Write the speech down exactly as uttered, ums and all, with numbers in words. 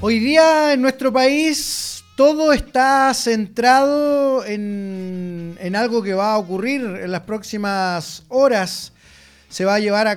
Hoy día en nuestro país todo está centrado en, en algo que va a ocurrir en las próximas horas. Se va a llevar a